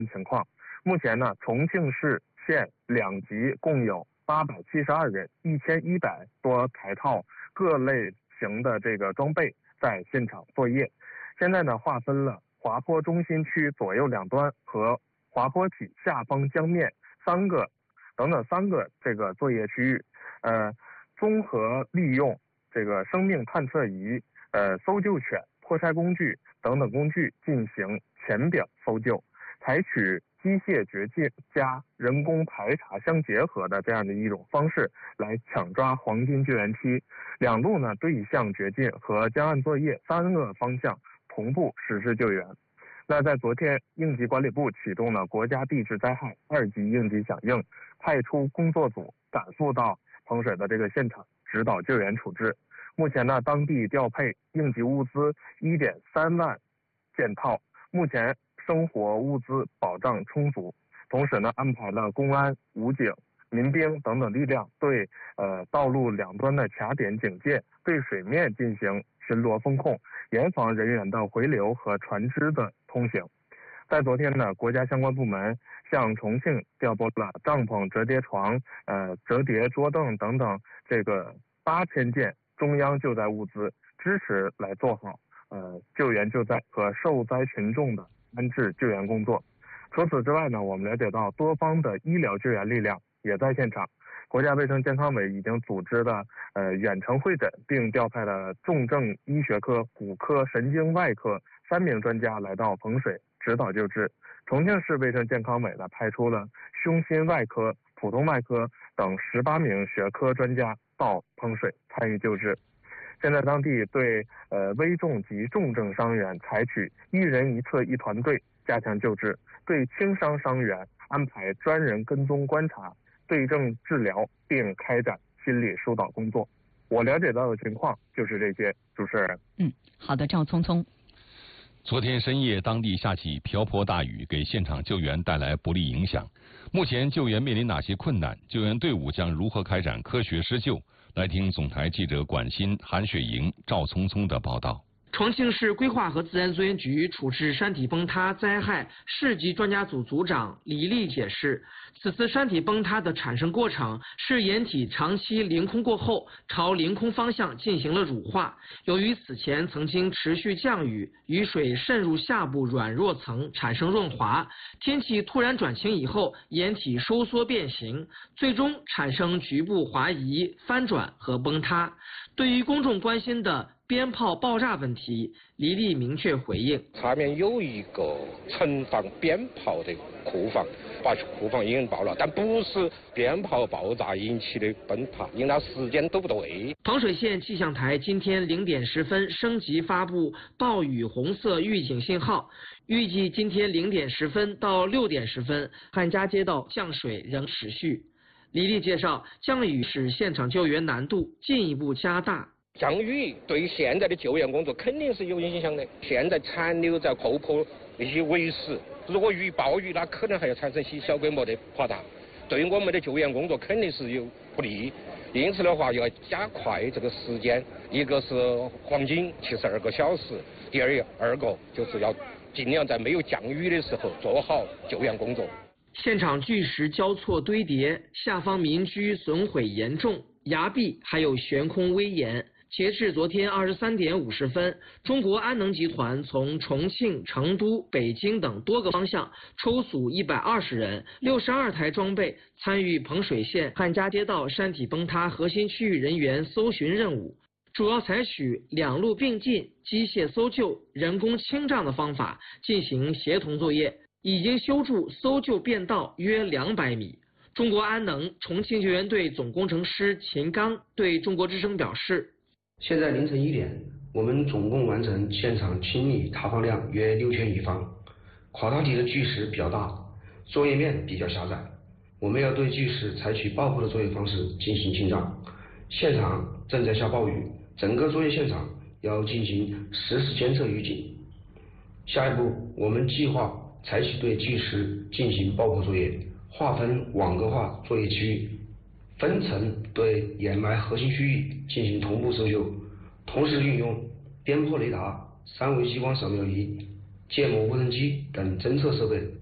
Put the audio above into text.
情况。目前呢，重庆市县两级共有872人，1100多台套各类型的这个装备在现场作业。现在呢，划分了滑坡中心区左右两端和滑坡体下方江面3个这个作业区域，综合利用这个生命探测仪、搜救犬、破拆工具等等工具进行浅表搜救，采取机械掘进加人工排查相结合的这样的一种方式来抢抓黄金救援期。两路呢对向掘进和江岸作业3个方向同步实施救援。那在昨天，应急管理部启动了国家地质灾害2级应急响应，派出工作组赶赴到彭水的这个现场指导救援处置。目前呢，当地调配应急物资1.3万件套，目前生活物资保障充足。同时呢，安排了公安、武警、民兵等等力量对道路两端的卡点警戒，对水面进行巡逻风控，严防人员的回流和船只的通行。在昨天呢，国家相关部门向重庆调拨了帐篷、折叠床、折叠桌凳等等这个8000件中央救灾物资，支持来做好救援救灾和受灾群众的安置救援工作。除此之外呢，我们了解到多方的医疗救援力量也在现场。国家卫生健康委已经组织了远程会诊，并调派了重症医学科、骨科、神经外科3名专家来到彭水指导救治。重庆市卫生健康委呢派出了胸心外科、普通外科等18名学科专家到彭水参与救治。现在当地对危重及重症伤员采取1人1侧1团队加强救治，对轻伤伤员安排专人跟踪观察、对症治疗，并开展心理疏导工作。我了解到的情况就是这些，主持人。 好的，赵聪聪。 昨天深夜，当地下起瓢泼大雨，给现场救援带来不利影响。目前救援面临哪些困难？救援队伍将如何开展科学施救？来听总台记者管欣、韩雪莹、赵聪聪的报道。 重庆市规划和自然资源局处置山体崩塌灾害市级专家组组长李丽解释，此次山体崩塌的产生过程是岩体长期凌空过后，朝凌空方向进行了乳化。由于此前曾经持续降雨，雨水渗入下部软弱层，产生润滑，天气突然转晴以后，岩体收缩变形，最终产生局部滑移、翻转和崩塌。对于公众关心的鞭炮爆炸问题，李丽明确回应： 下面有一个存放鞭炮的库房，把库房已经爆了，但不是鞭炮爆炸引起的崩塌，因为它时间都不对。 彭水县气象台今天0点10分升级发布暴雨红色预警信号，预计今天0点10分到6点10分，汉家街道降水仍持续。李丽介绍，降雨使现场救援难度进一步加大。 降雨对现在的救援工作肯定是有影响的。现在残留在后坡那些围石，如果暴雨，那可能还要产生些小规模的滑塌，对我们的救援工作肯定是有不利。因此的话，要加快这个时间，一个是黄金72个小时，第二个就是要尽量在没有降雨的时候做好救援工作。 现场巨石交错堆叠，下方民居损毁严重，崖壁还有悬空危岩。截至昨天23点50分，中国安能集团从重庆、成都、北京等多个方向抽组120人、62台装备，参与彭水县汉家街道山体崩塌核心区域人员搜寻任务，主要采取2路并进、机械搜救、人工清障的方法进行协同作业，已经修筑搜救便道约200米。中国安能重庆救援队总工程师秦刚对中国之声表示， 现在凌晨1点，我们总共完成现场清理塌方量约6000余方。垮塌体的巨石比较大，作业面比较狭窄，我们要对巨石采取爆破的作业方式进行清障。现场正在下暴雨，整个作业现场要进行实时监测预警。下一步，我们计划采取对巨石进行爆破作业，划分网格化作业区域，分层对掩埋核心区域进行同步搜救，同时运用颠簸雷达、3维激光扫描仪、芥末无人机等侦测设备